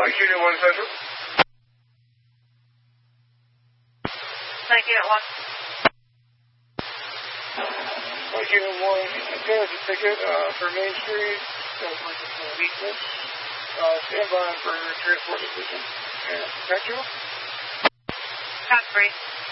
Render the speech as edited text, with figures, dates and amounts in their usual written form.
Unit 1 Central. Unit 1. Unit 1, okay, it's a ticket for Main Street, weakness. Stand by for transport decision. And protect you. Code 3.